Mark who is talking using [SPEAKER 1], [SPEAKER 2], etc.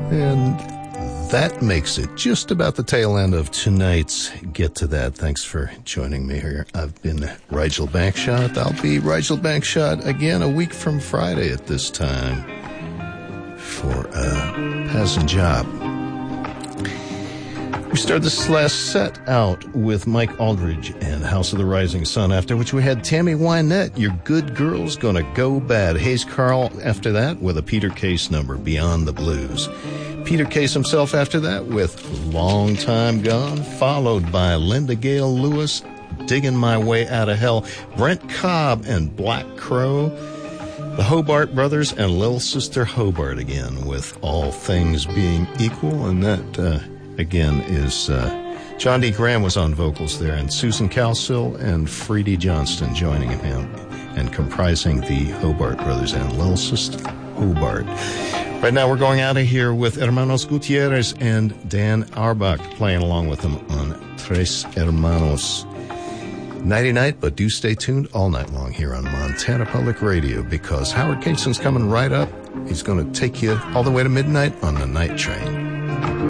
[SPEAKER 1] And that makes it just about the tail end of tonight's Get to That. Thanks for joining me here. I've been Rigel Bankshot. I'll be Rigel Bankshot again a week from Friday at this time for Passing Job. We started this last set out with Mike Aldridge and House of the Rising Sun, after which we had Tammy Wynette, Your Good Girl's Gonna Go Bad. Hayes Carll after that with a Peter Case number, Beyond the Blues. Peter Case himself after that with Long Time Gone, followed by Linda Gale Lewis, Digging My Way Out of Hell, Brent Cobb and Black Crow, the Hobart Brothers and Little Sister Hobart again with All Things Being Equal, and that again is John D. Graham was on vocals there, and Susan Calsill and Freddie Johnston joining him and comprising the Hobart Brothers and Little Sister Hobart. Right now we're going out of here with Hermanos Gutierrez and Dan Auerbach playing along with them on Tres Hermanos. Nighty night, but do stay tuned all night long here on Montana Public Radio, because Howard Kingston's coming right up. He's going to take you all the way to midnight on the night train.